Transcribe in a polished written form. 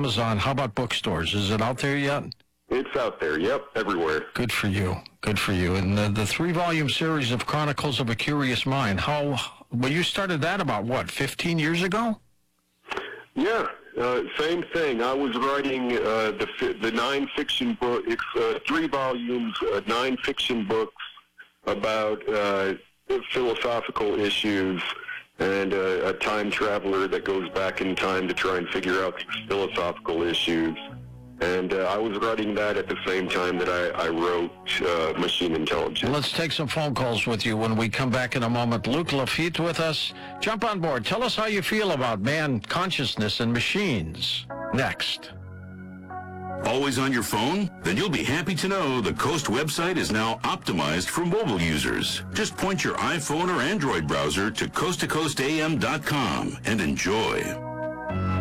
Amazon. How about bookstores? Is it out there yet? It's out there, yep, everywhere. Good for you. Good for you. And the 3-volume series of Chronicles of a Curious Mind, you started that about, 15 years ago? Yeah, same thing. I was writing the 9 fiction book. It's 3 volumes, 9 fiction books about philosophical issues and a time traveler that goes back in time to try and figure out these philosophical issues. And I was writing that at the same time that I wrote Machine Intelligence. Let's take some phone calls with you when we come back in a moment. Luc Lafitte with us. Jump on board. Tell us how you feel about man consciousness and machines. Next. Always on your phone? Then you'll be happy to know the Coast website is now optimized for mobile users. Just point your iPhone or Android browser to coasttocoastam.com and enjoy.